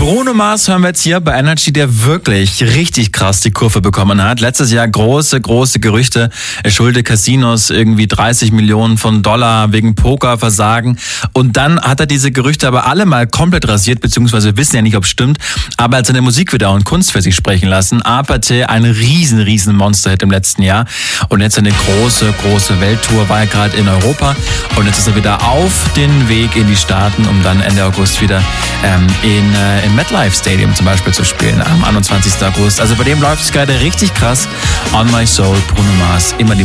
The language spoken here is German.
Bruno Mars hören wir jetzt hier bei Energy, der wirklich richtig krass die Kurve bekommen hat. Letztes Jahr große Gerüchte. Er schuldet Casinos irgendwie 30 Millionen von Dollar wegen Pokerversagen. Und dann hat er diese Gerüchte aber alle mal komplett rasiert, beziehungsweise wissen ja nicht, ob es stimmt. Aber er hat seine Musik wieder und Kunst für sich sprechen lassen. Apathy, ein riesen Monster-Hit im letzten Jahr. Und jetzt eine große Welttour, war er gerade in Europa. Und jetzt ist er wieder auf den Weg in die Staaten, um dann Ende August wieder im MetLife Stadium zum Beispiel zu spielen, am 21. August. Also bei dem läuft es gerade richtig krass. On My Soul, Bruno Mars, immer die